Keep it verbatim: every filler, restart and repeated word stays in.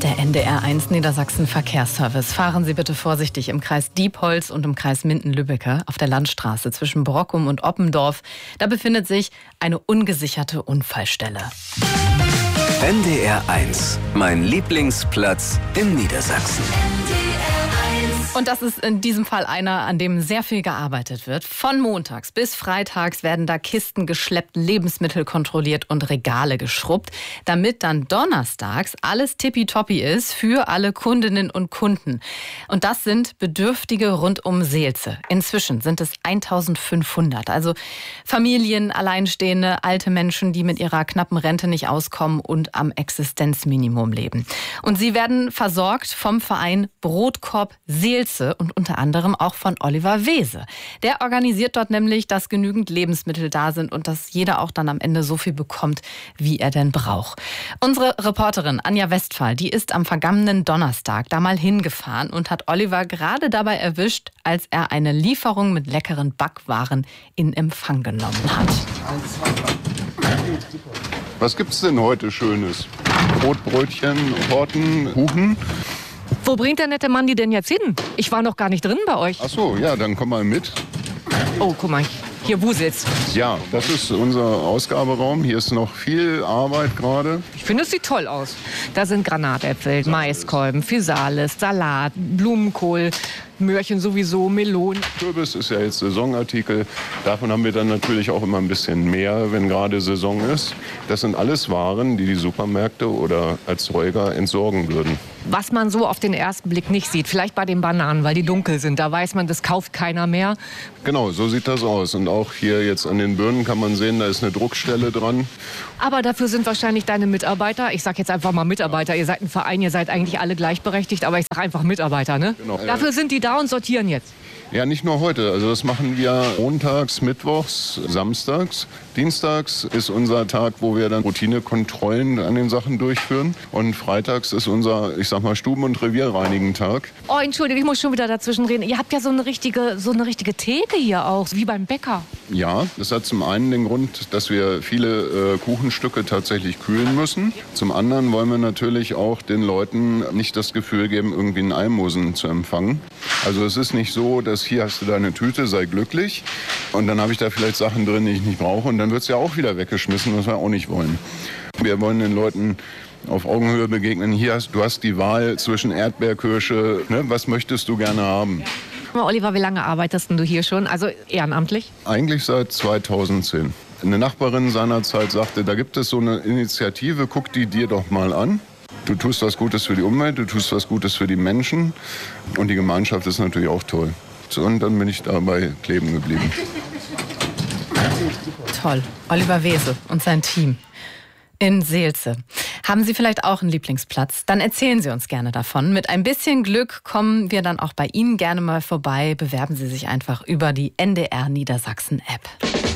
Der N D R eins Niedersachsen Verkehrsservice. Fahren Sie bitte vorsichtig im Kreis Diepholz und im Kreis Minden-Lübbecke auf der Landstraße zwischen Brockum und Oppendorf. Da befindet sich eine ungesicherte Unfallstelle. N D R eins, mein Lieblingsplatz in Niedersachsen. Und das ist in diesem Fall einer, an dem sehr viel gearbeitet wird. Von montags bis freitags werden da Kisten geschleppt, Lebensmittel kontrolliert und Regale geschrubbt, damit dann donnerstags alles tippitoppi ist für alle Kundinnen und Kunden. Und das sind Bedürftige rund um Seelze. Inzwischen sind es eintausendfünfhundert. Also Familien, Alleinstehende, alte Menschen, die mit ihrer knappen Rente nicht auskommen und am Existenzminimum leben. Und sie werden versorgt vom Verein Brotkorb Seelze. Und unter anderem auch von Oliver Wese. Der organisiert dort nämlich, dass genügend Lebensmittel da sind und dass jeder auch dann am Ende so viel bekommt, wie er denn braucht. Unsere Reporterin Anja Westphal, die ist am vergangenen Donnerstag da mal hingefahren und hat Oliver gerade dabei erwischt, als er eine Lieferung mit leckeren Backwaren in Empfang genommen hat. Was gibt's denn heute Schönes? Brot, Brötchen, Torten, Kuchen? Wo bringt der nette Mann die denn jetzt hin? Ich war noch gar nicht drin bei euch. Ach so, ja, dann komm mal mit. Oh, guck mal, hier wuselt's. Ja, das ist unser Ausgaberaum. Hier ist noch viel Arbeit gerade. Ich finde, es sieht toll aus. Da sind Granatäpfel, Maiskolben, Physalis, Salat, Blumenkohl, Möhrchen sowieso, Melonen. Kürbis ist ja jetzt Saisonartikel. Davon haben wir dann natürlich auch immer ein bisschen mehr, wenn gerade Saison ist. Das sind alles Waren, die die Supermärkte oder Erzeuger entsorgen würden. Was man so auf den ersten Blick nicht sieht, vielleicht bei den Bananen, weil die dunkel sind. Da weiß man, das kauft keiner mehr. Genau, so sieht das aus. Und auch hier jetzt an den Birnen kann man sehen, da ist eine Druckstelle dran. Aber dafür sind wahrscheinlich deine Mitarbeiter, ich sage jetzt einfach mal Mitarbeiter, ihr seid ein Verein, ihr seid eigentlich alle gleichberechtigt, aber ich sage einfach Mitarbeiter, ne? Genau. Dafür sind die da und sortieren jetzt. Ja, nicht nur heute. Also das machen wir montags, mittwochs, samstags. Dienstags ist unser Tag, wo wir dann Routinekontrollen an den Sachen durchführen. Und freitags ist unser, ich sag mal, Stuben- und Revierreinigentag. Oh, Entschuldigung, ich muss schon wieder dazwischen reden. Ihr habt ja so eine richtige, so eine richtige Theke hier auch, wie beim Bäcker. Ja, das hat zum einen den Grund, dass wir viele äh, Kuchenstücke tatsächlich kühlen müssen. Zum anderen wollen wir natürlich auch den Leuten nicht das Gefühl geben, irgendwie einen Almosen zu empfangen. Also es ist nicht so, dass hier hast du deine Tüte, sei glücklich. Und dann habe ich da vielleicht Sachen drin, die ich nicht brauche. Und dann wird es ja auch wieder weggeschmissen, was wir auch nicht wollen. Wir wollen den Leuten auf Augenhöhe begegnen. Hier hast du hast die Wahl zwischen Erdbeerkirsche. Ne? Was möchtest du gerne haben? Oliver, wie lange arbeitest du hier schon? Also ehrenamtlich? Eigentlich seit zweitausendzehn. Eine Nachbarin seinerzeit sagte, da gibt es so eine Initiative, guck die dir doch mal an. Du tust was Gutes für die Umwelt, du tust was Gutes für die Menschen und die Gemeinschaft ist natürlich auch toll. Und dann bin ich dabei kleben geblieben. Toll. Oliver Wese und sein Team in Seelze. Haben Sie vielleicht auch einen Lieblingsplatz? Dann erzählen Sie uns gerne davon. Mit ein bisschen Glück kommen wir dann auch bei Ihnen gerne mal vorbei. Bewerben Sie sich einfach über die N D R Niedersachsen App.